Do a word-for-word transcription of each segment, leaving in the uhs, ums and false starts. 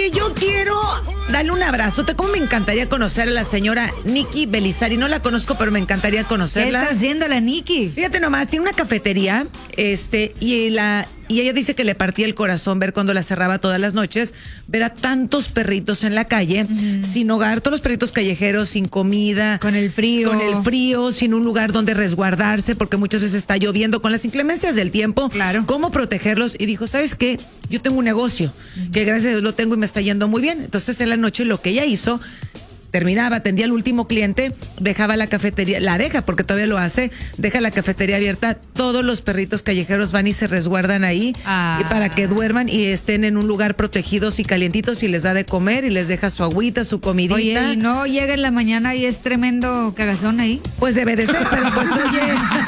Oye, yo quiero darle un abrazote. ¿Cómo me encantaría conocer a la señora Nikki Belizari? No la conozco, pero me encantaría conocerla. ¿Qué está haciendo la Nikki? Fíjate nomás, tiene una cafetería, este, y la... Y ella dice que le partía el corazón ver cuando la cerraba todas las noches, ver a tantos perritos en la calle, uh-huh. sin hogar, todos los perritos callejeros, sin comida. Con el frío. Con el frío, sin un lugar donde resguardarse, porque muchas veces está lloviendo, con las inclemencias del tiempo. Claro. ¿Cómo protegerlos? Y dijo, ¿sabes qué? Yo tengo un negocio, uh-huh. que gracias a Dios lo tengo y me está yendo muy bien. Entonces en la noche lo que ella hizo... Terminaba, atendía al último cliente, dejaba la cafetería, la deja porque todavía lo hace, deja la cafetería abierta, todos los perritos callejeros van y se resguardan ahí ah. y para que duerman y estén en un lugar protegidos y calientitos y les da de comer y les deja su agüita, su comidita. Oye, ¿y no llega en la mañana y es tremendo cagazón ahí? Pues debe de ser, pero pues oye...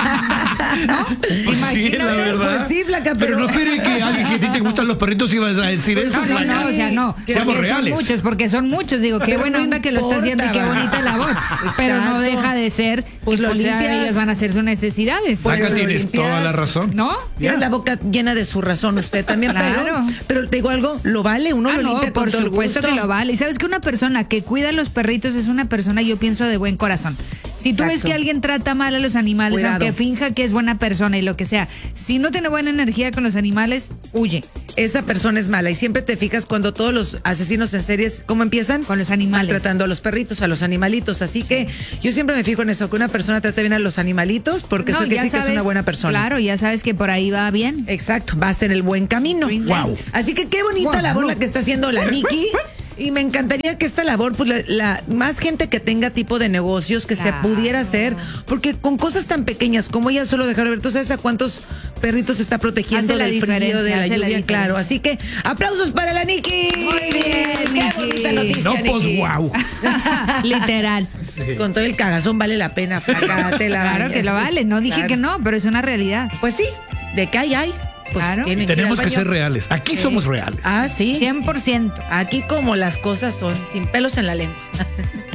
¿No? Pues sí, la verdad. Pues sí, Flaca, pero... Pero no espere que alguien que a ti te gustan los perritos ibas a decir eso. No, no, no, o sea, no. Seamos Porque reales. son muchos, porque son muchos. Digo, qué buena onda que lo está haciendo y qué bonita labor. Exacto. Pero no deja de ser pues que lo o sea, limpias. ellas van a hacer sus necesidades. Acá Pues, tienes limpias. toda la razón. ¿No? Tiene la boca llena de su razón usted también, Claro. pero, pero te digo algo, lo vale, uno Ah, lo no, limpia por con todo el supuesto gusto. que lo vale. Y sabes que una persona que cuida a los perritos es una persona, yo pienso, de buen corazón. Si tú Exacto. ves que alguien trata mal a los animales, Cuidado. aunque finja que es buena persona y lo que sea, si no tiene buena energía con los animales, huye. Esa persona es mala y siempre te fijas cuando todos los asesinos en series, ¿cómo empiezan? Con los animales. Maltratando a los perritos, a los animalitos. Así sí. que yo siempre me fijo en eso, que una persona trate bien a los animalitos porque No, eso que ya sí que es sabes, una buena persona. Claro, ya sabes que por ahí va bien. Exacto, vas en el buen camino. Wow. Así que qué bonita Wow. labor la que está haciendo la Nikki. Y me encantaría que esta labor, pues la, la más gente que tenga tipo de negocios que Claro. se pudiera hacer, porque con cosas tan pequeñas como ella solo dejar ver, ¿tú sabes a cuántos perritos se está protegiendo Hace la del frío, de diferencia, la hace la lluvia? diferencia. Claro, así que aplausos para la Nikki. Muy bien, qué Nikki. bonita noticia, No, Nikki. pues wow. Literal. Con todo el cagazón vale la pena, Flaca, te la Claro bañas. que lo vale. No dije Claro. que no, pero es una realidad. Pues sí, de que hay, hay. Pues Claro. tienen Y tenemos ir al que baño. ser reales. Aquí somos reales. Ah, sí. cien por ciento. Aquí como las cosas son, sin pelos en la lengua.